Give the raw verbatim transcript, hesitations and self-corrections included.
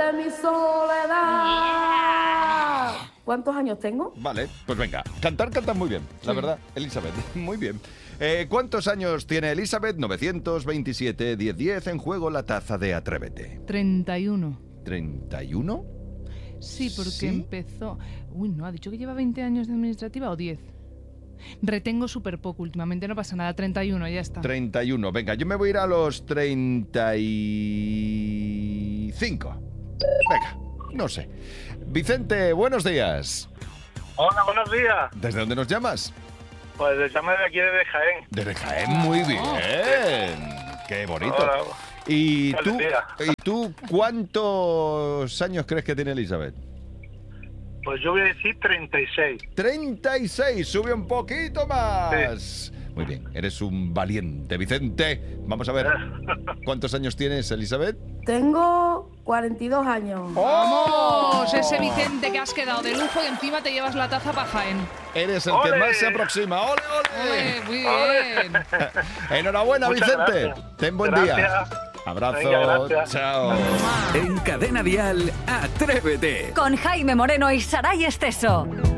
de mi soledad. ¿Cuántos años tengo? Vale, pues venga. Cantar, cantas muy bien, la Sí. verdad, Elizabeth. Muy bien. Eh, ¿Cuántos años tiene Elizabeth? novecientos veintisiete, diez diez, en juego la taza de Atrévete. treinta y uno. ¿treinta y uno? Sí, porque ¿Sí? empezó... Uy, no, ¿ha dicho que lleva veinte años de administrativa o diez? Retengo súper poco últimamente, no pasa nada. treinta y uno, ya está. treinta y uno. Venga, yo me voy a ir a los treinta y cinco. Venga, no sé. Vicente, buenos días. Hola, buenos días. ¿Desde dónde nos llamas? Pues le llamo de aquí desde Jaén. Desde Jaén, muy bien. Qué bonito. Hola. ¿Y tú, Feliz día. ¿Y tú cuántos años crees que tiene Elizabeth? Pues yo voy a decir treinta y seis. treinta y seis, sube un poquito más. Muy bien, eres un valiente, Vicente. Vamos a ver, ¿cuántos años tienes, Elizabeth? Tengo cuarenta y dos años. ¡Vamos! Ese Vicente que has quedado de lujo y encima te llevas la taza para Jaén. Eres el que ¡Ole! más se aproxima. ¡Ole, ole! Ole, muy bien. Enhorabuena, Muchas Vicente. gracias. Ten buen Gracias. día. Abrazo. Venga, gracias. Chao. En Cadena Dial, Atrévete. Con Jaime Moreno y Saray Esteso.